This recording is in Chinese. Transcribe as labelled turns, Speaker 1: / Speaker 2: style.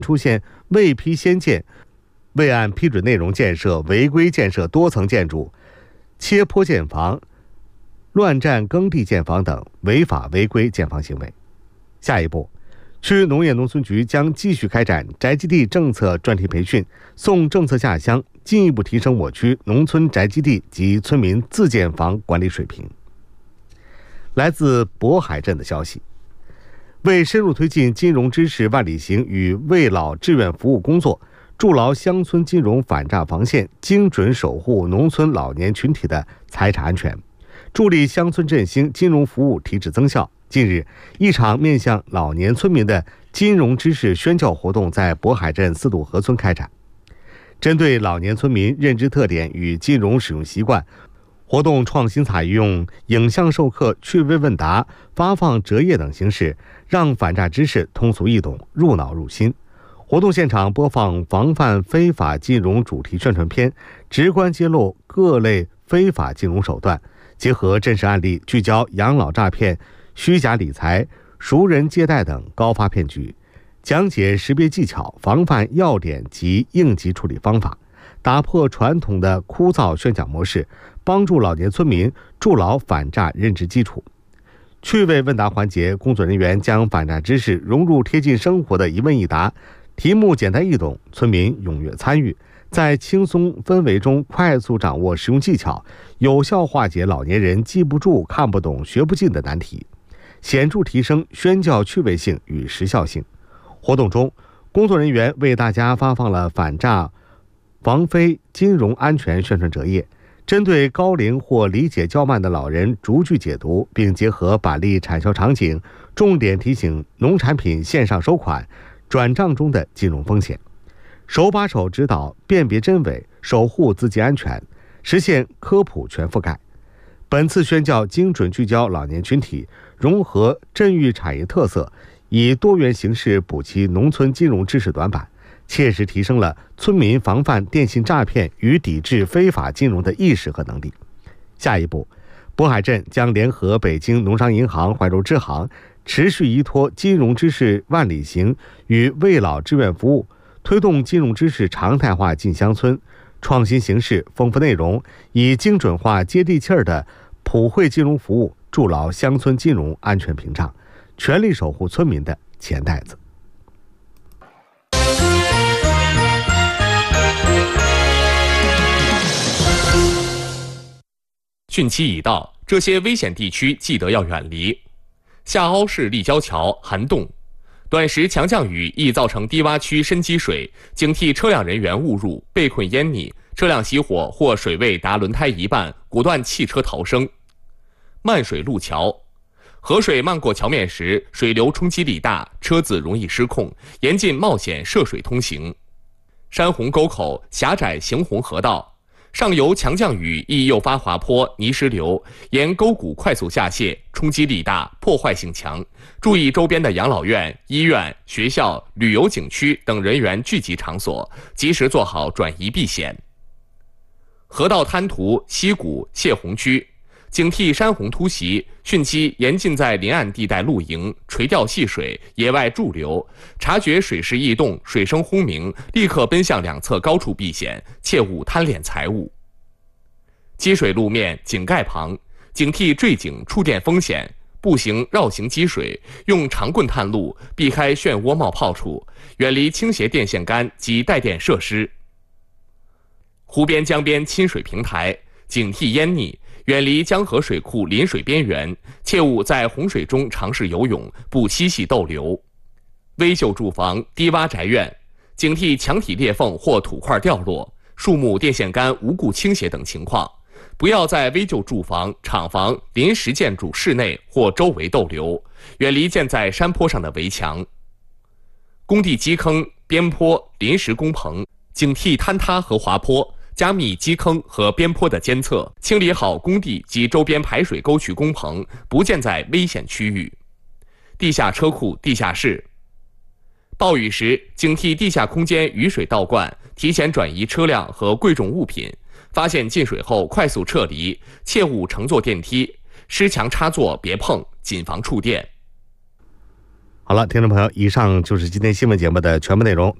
Speaker 1: 出现未批先建、未按批准内容建设、违规建设多层建筑、切坡建房、乱占耕地建房等违法违规建房行为。下一步，区农业农村局将继续开展宅基地政策专题培训，送政策下乡，进一步提升我区农村宅基地及村民自建房管理水平。来自渤海镇的消息，为深入推进金融知识万里行与为老志愿服务工作，筑牢乡村金融反诈防线，精准守护农村老年群体的财产安全，助力乡村振兴金融服务提质增效。近日，一场面向老年村民的金融知识宣教活动在渤海镇四渡河村开展。针对老年村民认知特点与金融使用习惯，活动创新采用影像授课、趣味问答、发放折页等形式，让反诈知识通俗易懂、入脑入心。活动现场播放防范非法金融主题宣传片，直观揭露各类非法金融手段，结合真实案例，聚焦养老诈骗、虚假理财、熟人借贷等高发骗局，讲解识别技巧、防范要点及应急处理方法，打破传统的枯燥宣讲模式，帮助老年村民筑牢反诈认知基础。趣味问答环节，工作人员将反诈知识融入贴近生活的一问一答，题目简单易懂，村民踊跃参与，在轻松氛围中快速掌握实用技巧，有效化解老年人记不住、看不懂、学不进的难题，显著提升宣教趣味性与时效性。活动中，工作人员为大家发放了反诈防非金融安全宣传折页，针对高龄或理解较慢的老人逐句解读，并结合板例产销场景，重点提醒农产品线上收款、转账中的金融风险，手把手指导辨别真伪，守护资金安全，实现科普全覆盖。本次宣教精准聚焦老年群体，融合镇域产业特色，以多元形式补齐农村金融知识短板，切实提升了村民防范电信诈骗与抵制非法金融的意识和能力。下一步，渤海镇将联合北京农商银行怀柔支行，持续依托金融知识万里行与为老志愿服务，推动金融知识常态化进乡村，创新形式、丰富内容，以精准化、接地气儿的普惠金融服务，筑牢乡村金融安全屏障，全力守护村民的钱袋子。
Speaker 2: 汛期已到，这些危险地区记得要远离。下凹市立交桥涵洞，短时强降雨易造成低洼区深积水，警惕车辆人员误入、被困淹溺，车辆熄火或水位达轮胎一半，果断弃车逃生。漫水路桥，河水漫过桥面时，水流冲击力大，车子容易失控，严禁冒险涉水通行。山洪沟口狭窄行洪河道，上游强降雨易诱发滑坡、泥石流，沿沟谷快速下泄，冲击力大，破坏性强。注意周边的养老院、医院、学校、旅游景区等人员聚集场所，及时做好转移避险。河道滩涂溪谷泄洪区，警惕山洪突袭，汛期严禁在临岸地带露营、垂钓戏水、野外驻留。察觉水势异动、水声轰鸣，立刻奔向两侧高处避险，切勿贪恋财物。积水路面井盖旁，警惕坠井触电风险，步行绕行积水，用长棍探路，避开漩涡冒泡处，远离倾斜电线杆及带电设施。湖边江边亲水平台，警惕淹溺，远离江河水库临水边缘，切勿在洪水中尝试游泳，不嬉戏逗留。危旧住房、低洼宅院，警惕墙体裂缝或土块掉落、树木、电线杆无故倾斜等情况。不要在危旧住房、厂房、临时建筑室内或周围逗留，远离建在山坡上的围墙。工地基坑、边坡、临时工棚，警惕坍塌和滑坡，加密基坑和边坡的监测，清理好工地及周边排水沟渠工棚，不建在危险区域。地下车库、地下室，暴雨时警惕地下空间雨水倒灌，提前转移车辆和贵重物品，发现进水后快速撤离，切勿乘坐电梯，湿墙插座别碰，谨防触电。
Speaker 1: 好了，听众朋友，以上就是今天新闻节目的全部内容。